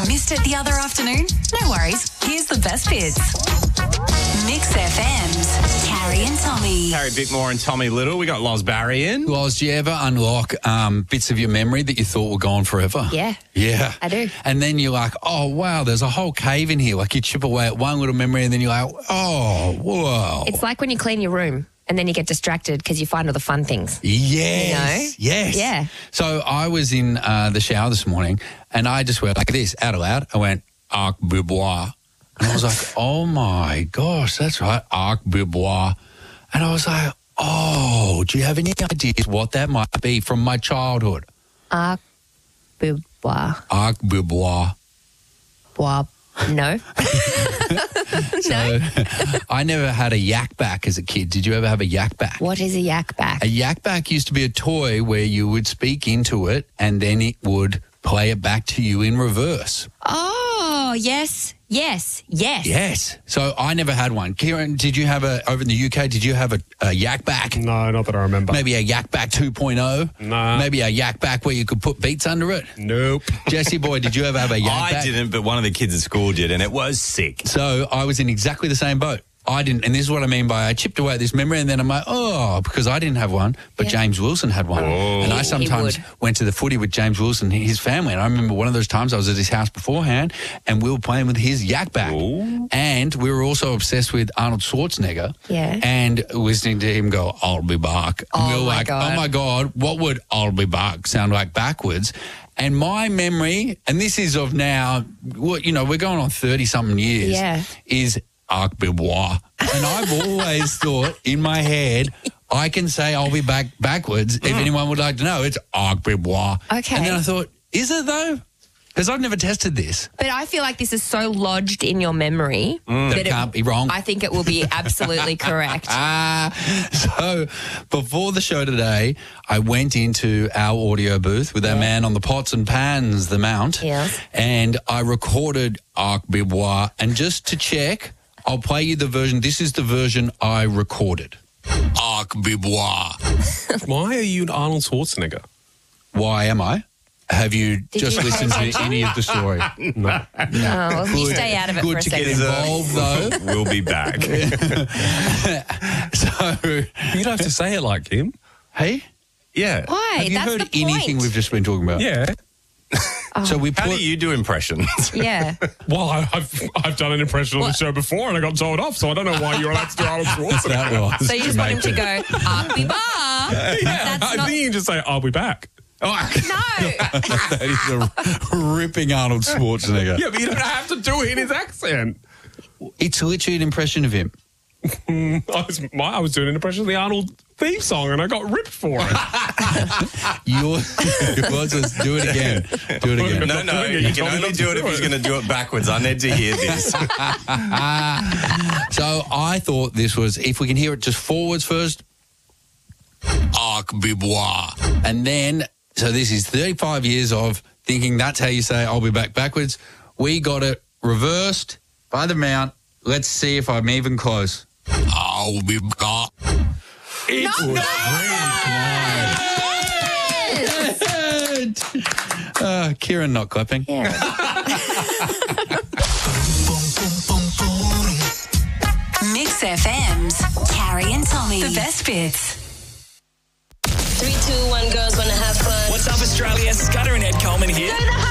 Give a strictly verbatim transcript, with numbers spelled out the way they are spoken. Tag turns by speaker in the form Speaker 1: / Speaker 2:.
Speaker 1: Missed it the other afternoon? No worries. Here's the best bits. Mix F M's Carrie and Tommy.
Speaker 2: Carrie Bickmore and Tommy Little. We got Loz Barry in.
Speaker 3: Loz, do you ever unlock um, bits of your memory that you thought were gone forever?
Speaker 4: Yeah.
Speaker 3: Yeah.
Speaker 4: I do.
Speaker 3: And then you're like, oh, wow, there's a whole cave in here. Like you chip away at one little memory and then you're like, oh, whoa.
Speaker 4: It's like when you clean your room and then you get distracted because you find all the fun things.
Speaker 3: Yes.
Speaker 4: You know?
Speaker 3: Yes.
Speaker 4: Yeah.
Speaker 3: So I was in uh, the shower this morning and I just went like this, out loud. I went, Arc Boubois. And I was like, oh, my gosh, that's right, Arc Boubois. And I was like, oh, do you have any ideas what that might be from my childhood?
Speaker 4: Arc Boubois.
Speaker 3: Arc Boubois.
Speaker 4: Bois. No.
Speaker 3: So I never had a yak back as a kid. Did you ever have a yak back?
Speaker 4: What is a yak back?
Speaker 3: A yak back used to be a toy where you would speak into it and then it would play it back to you in reverse.
Speaker 4: Oh, yes, yes, yes.
Speaker 3: Yes. So I never had one. Kieran, did you have a, over in the U K, did you have a, a yak back?
Speaker 5: No, not that I remember.
Speaker 3: Maybe a yak back two point oh?
Speaker 5: Nah.
Speaker 3: Maybe a yak back where you could put beats under it?
Speaker 5: Nope.
Speaker 3: Jesse boy, did you ever have a yak
Speaker 2: I
Speaker 3: back?
Speaker 2: didn't, but one of the kids at school did, and it was sick.
Speaker 3: So I was in exactly the same boat. I didn't, and this is what I mean by I chipped away at this memory, and then I'm like, oh, because I didn't have one, but
Speaker 4: Yeah.
Speaker 3: James Wilson had one. And I
Speaker 4: He- he
Speaker 3: sometimes
Speaker 4: would.
Speaker 3: went to the footy with James Wilson and his family. And I remember one of those times I was at his house beforehand, and we were playing with his yak back.
Speaker 2: Ooh.
Speaker 3: And we were also obsessed with Arnold Schwarzenegger.
Speaker 4: Yeah.
Speaker 3: And listening to him go, I'll be back. And we
Speaker 4: Oh
Speaker 3: were
Speaker 4: my
Speaker 3: like,
Speaker 4: God.
Speaker 3: oh my God, what would I'll be back sound like backwards? And my memory, and this is of now, well, you know, we're going on thirty-something years,
Speaker 4: Yeah.
Speaker 3: is Arc Boubois. And I've always thought in my head, I can say I'll be back backwards if anyone would like to know. It's Arc Boubois.
Speaker 4: Okay.
Speaker 3: And then I thought, is it though? Because I've never tested this.
Speaker 4: But I feel like this is so lodged in your memory
Speaker 3: That
Speaker 4: that it,
Speaker 3: can't be wrong.
Speaker 4: I think it will be absolutely correct.
Speaker 3: Ah, so before the show today, I went into our audio booth with our man on the pots and pans, the Mount,
Speaker 4: Yes.
Speaker 3: and I recorded Arc Boubois. And just to check, I'll play you the version. This is the version I recorded. Arc Boubois.
Speaker 5: Why are you an Arnold Schwarzenegger?
Speaker 3: Why am I? Have you
Speaker 4: Did
Speaker 3: just
Speaker 4: you pay
Speaker 3: listened to
Speaker 4: attention?
Speaker 3: any of the story?
Speaker 5: No.
Speaker 4: Oh, well, you
Speaker 3: Good.
Speaker 4: stay out of it
Speaker 3: Good
Speaker 4: for a
Speaker 3: to get
Speaker 4: second.
Speaker 3: involved, though.
Speaker 2: We'll be back.
Speaker 3: So,
Speaker 5: You don't have to say it like him.
Speaker 3: hey,
Speaker 2: Yeah.
Speaker 4: Why?
Speaker 3: have you
Speaker 4: That's
Speaker 3: heard
Speaker 4: the point.
Speaker 3: anything we've just been talking about?
Speaker 5: Yeah.
Speaker 3: So we
Speaker 2: How
Speaker 3: put.
Speaker 2: do you do impressions?
Speaker 4: Yeah.
Speaker 5: Well, I- I've I've done an impression on the show before and I got told off, so I don't know why you're allowed to do Arnold Schwarzenegger.
Speaker 3: That was
Speaker 4: So you just want him to go, Arky Bar.
Speaker 5: Yeah,
Speaker 4: That's
Speaker 5: I
Speaker 4: not-
Speaker 5: think you can just say, I'll be back.
Speaker 4: No.
Speaker 3: That is a ripping Arnold Schwarzenegger.
Speaker 5: Yeah, but you don't have to do it in his accent.
Speaker 3: It's literally an impression of him.
Speaker 5: I was, my, I was doing an impression of the Arnold theme song and I got ripped for it.
Speaker 3: Yours, yours was do it again. Do it again.
Speaker 2: No, no, you can only do it if he's going to do it backwards. I need to hear this.
Speaker 3: So I thought this was, if we can hear it just forwards first, Arc Boubois. And then, so this is thirty-five years of thinking that's how you say I'll be back backwards. We got it reversed by the Mount. Let's see if I'm even close. I'll be back. It's good. Uh, Kieran not clapping.
Speaker 4: Yeah.
Speaker 1: Mix F M's Carrie and Tommy. The best bits.
Speaker 6: Three, two, one, girls wanna have fun.
Speaker 7: What's up, Australia? Scudder and Ed Coleman here.